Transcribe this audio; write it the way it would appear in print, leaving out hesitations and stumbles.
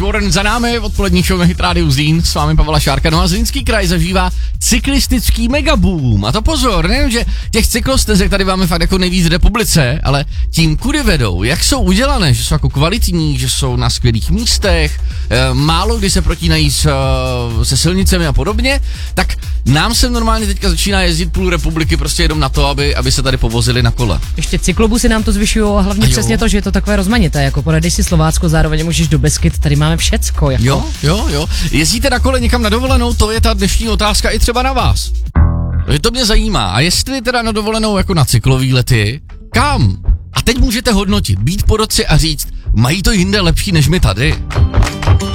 Warren za námi, odpolední show na Hit Radio Zlín, s vámi Pavla Šárka. No a Zlínský kraj zažívá cyklistický megaboom. A to pozor, nejen, že těch cyklostezek tady máme fakt jako nejvíc v republice, ale tím, kudy vedou, jak jsou udělané, že jsou jako kvalitní, že jsou na skvělých místech, málo kdy se protínají se silnicemi a podobně, tak nám se normálně teďka začíná jezdit půl republiky prostě jenom na to, aby se tady povozili na kole. Ještě cyklobusy nám to zvyšují a hlavně přesně to, že je to takové rozmanité, jako pojedeš si Slovácko, zároveň můžeš do Beskyd, tady máme všecko. Jako. Jo. Jezdíte na kole někam na dovolenou, to je ta dnešní otázka i třeba na vás. To mě zajímá. A jestli teda na dovolenou jako na cyklový lety, kam? A teď můžete hodnotit, být po roce a říct, mají to jinde lepší než my tady.